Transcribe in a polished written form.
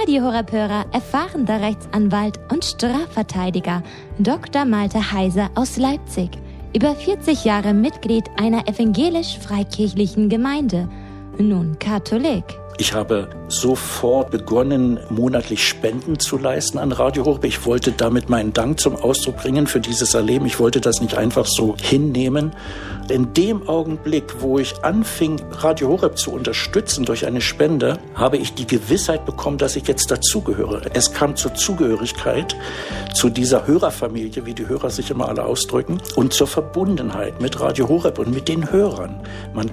Radio Horeb-Hörer erfahrener Rechtsanwalt und Strafverteidiger Dr. Malte Heiser aus Leipzig. Über 40 Jahre Mitglied einer evangelisch-freikirchlichen Gemeinde, nun Katholik. Ich habe sofort begonnen, monatlich Spenden zu leisten an Radio Horeb. Ich wollte damit meinen Dank zum Ausdruck bringen für dieses Erleben. Ich wollte das nicht einfach so hinnehmen. In dem Augenblick, wo ich anfing, Radio Horeb zu unterstützen durch eine Spende, habe ich die Gewissheit bekommen, dass ich jetzt dazugehöre. Es kam zur Zugehörigkeit, zu dieser Hörerfamilie, wie die Hörer sich immer alle ausdrücken, und zur Verbundenheit mit Radio Horeb und mit den Hörern. Man